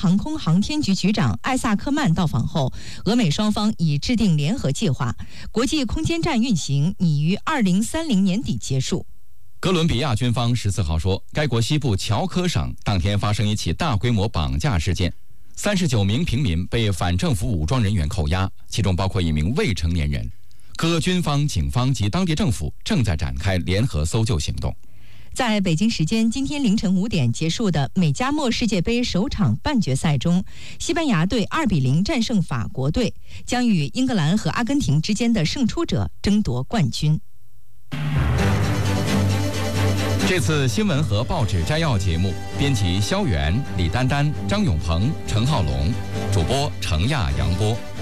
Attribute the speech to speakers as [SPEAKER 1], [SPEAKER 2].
[SPEAKER 1] 航空航天局局长艾萨克曼到访后，俄美双方已制定联合计划，国际空间站运行拟于2030年底结束。
[SPEAKER 2] 哥伦比亚军方14号说，该国西部乔科省当天发生一起大规模绑架事件，39名平民被反政府武装人员扣押，其中包括一名未成年人。各军方、警方及当地政府正在展开联合搜救行动。
[SPEAKER 1] 在北京时间今天凌晨5点结束的美加墨世界杯首场半决赛中，西班牙队2-0战胜法国队，将与英格兰和阿根廷之间的胜出者争夺冠军。
[SPEAKER 2] 这次新闻和报纸摘要节目，编辑肖元、李丹丹、张永鹏、陈浩龙，主播程亚、杨波。